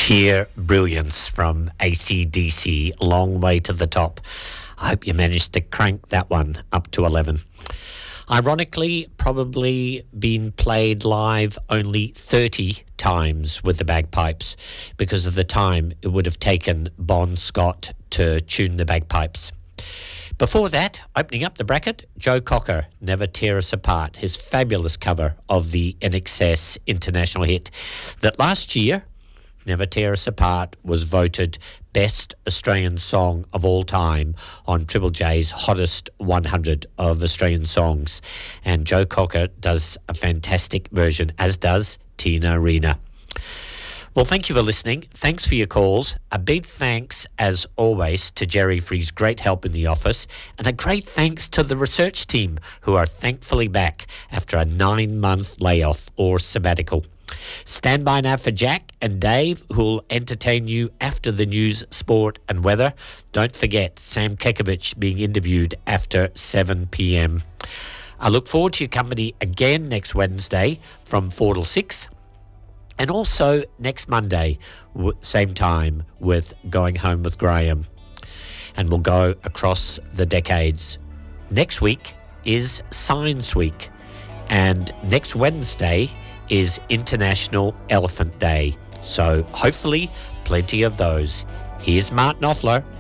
Sheer brilliance from AC/DC, Long Way to the Top. I hope you managed to crank that one up to 11. Ironically, probably been played live only 30 times with the bagpipes because of the time it would have taken Bon Scott to tune the bagpipes. Before that, opening up the bracket, Joe Cocker, Never Tear Us Apart, his fabulous cover of the INXS international hit that last year, Never Tear Us Apart, was voted Best Australian Song of All Time on Triple J's Hottest 100 of Australian Songs. And Joe Cocker does a fantastic version, as does Tina Arena. Well, thank you for listening. Thanks for your calls. A big thanks, as always, to Jerry for his great help in the office. And a great thanks to the research team, who are thankfully back after a 9-month layoff or sabbatical. Stand by now for Jack and Dave, who'll entertain you after the news, sport and weather. Don't forget Sam Kekovich being interviewed after 7 p.m. I look forward to your company again next Wednesday from 4 till 6. And also next Monday, same time, with Going Home with Graham. And we'll go across the decades. Next week is Science Week. And next Wednesday is International Elephant Day. So hopefully plenty of those. Here's Martin Offler.